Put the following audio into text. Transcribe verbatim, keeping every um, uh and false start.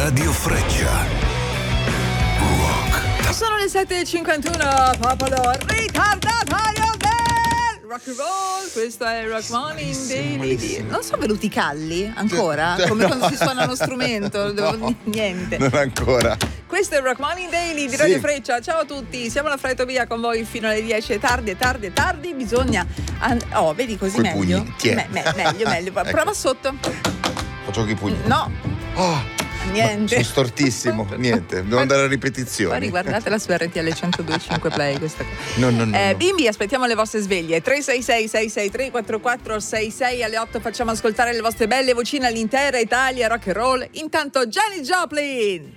Radio Freccia. Rock. Sono le sette e cinquantuno, popolo ritardatario del rock and roll. Questo è Rock Morning Daily. Non sono venuti i calli ancora? Come quando si suona uno strumento? No, niente. Non ancora. Questo è il Rock Morning Daily di Radio Sì. Freccia. Ciao a tutti, siamo alla Fretovia con voi fino alle dieci. È tardi, è tardi, è tardi. Bisogna. an- Oh, vedi così Coi meglio? pugni. Chi è? Me- me- meglio, meglio. Ecco. Prova sotto. Faccio che i pugni. No, Oh, niente. sono stortissimo. Niente, devo andare a ripetizioni. Poi riguardatela su R T L centodue e cinque Play questa cosa. No, no, no, Eh, no. bimbi, aspettiamo le vostre sveglie. tre sei sei sei sei tre quattro quattro sei sei. Alle otto facciamo ascoltare le vostre belle vocine all'intera Italia rock and roll. Intanto Janis Joplin.